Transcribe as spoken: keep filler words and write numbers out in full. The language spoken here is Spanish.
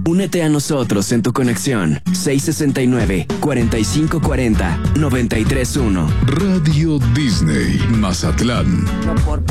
Únete a nosotros en tu conexión seis sesenta y nueve, cuarenta y cinco cuarenta, noventa y tres uno. Radio Disney, Mazatlán.